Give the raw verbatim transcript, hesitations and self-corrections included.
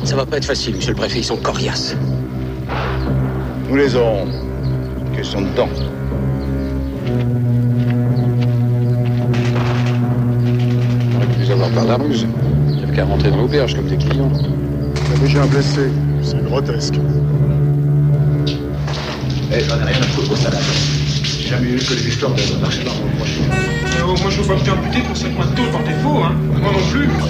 Ça va pas être facile, monsieur le préfet, ils sont coriaces. Nous les aurons. Question de temps. On aurait pu les avoir par la ruse. Il n'y avait qu'à rentrer dans l'auberge comme des clients. Mais j'ai un blessé. C'est grotesque. Eh, j'en ai rien à foutre au salade. J'ai jamais eu que les histoires de marché dans mon prochain. Euh, moi, je veux pas me faire buter pour cinq mois de taux par défaut, hein. Moi non plus.